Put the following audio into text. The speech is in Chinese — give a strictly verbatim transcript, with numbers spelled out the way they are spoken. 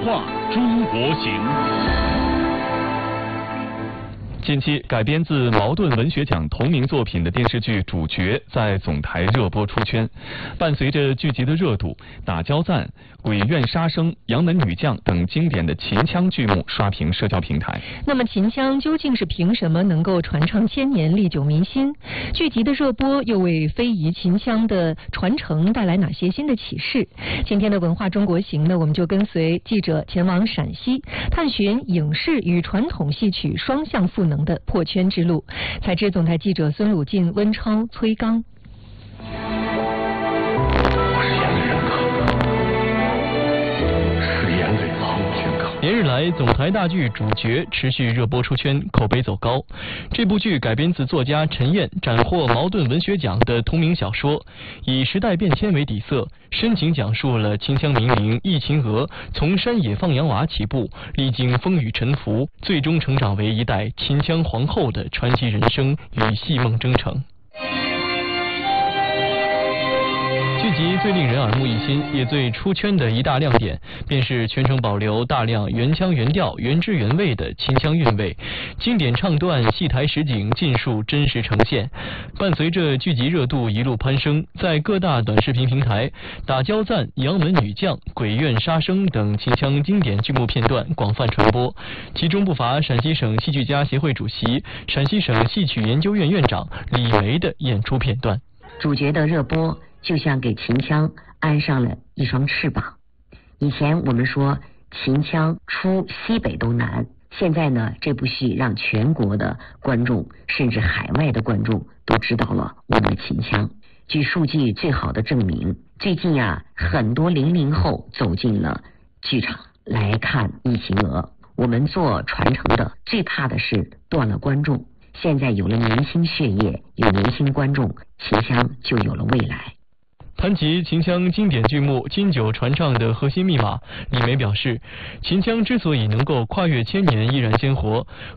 话中国行。 近期改编自茅盾文学奖同名作品的电视剧《主角》在总台热播出圈，伴随着剧集的热度，《打交赞》《鬼怨杀生》《杨门女将》等经典的秦腔剧目刷屏社交平台。 那么秦腔究竟是凭什么能够传唱千年、历久弥新？剧集的热播又为非遗秦腔的传承带来哪些新的启示？今天的文化中国行呢，我们就跟随记者前往陕西，探寻影视与传统戏曲双向赋能的破圈之路。采制总台记者孙鲁进、温超、崔刚。 连日来，总台大剧《主角》持续热播出圈，口碑走高。这部剧改编自作家陈燕斩获茅盾文学奖的同名小说，以时代变迁为底色，深情讲述了秦腔名伶易秦娥从山野放羊娃起步，历经风雨沉浮，最终成长为一代秦腔皇后的传奇人生与戏梦征程。剧集最令人耳目一新，也最出圈的一大亮点，便是全程保留大量原腔原调、原汁原味的秦腔韵味，经典唱段、戏台实景尽数真实呈现。伴随着剧集热度一路攀升，在各大短视频平台，《打交赞》《杨门女将》《鬼怨杀生》等秦腔经典剧目片段广泛传播，其中不乏陕西省戏剧家协会主席、陕西省戏曲研究院院长李梅的演出片段。 主角的热播就像给秦腔安上了一双翅膀。以前我们说秦腔出西北都难，现在呢，这部戏让全国的观众甚至海外的观众都知道了我们的秦腔。据数据最好的证明，最近呀，很多零零后走进了剧场来看易秦娥。我们做传承的最怕的是断了观众，现在有了年轻血液，有年轻观众，秦腔就有了未来。 谈及秦腔经典剧目经久传唱的核心密码，李梅表示，秦腔之所以能够跨越千年依然鲜活，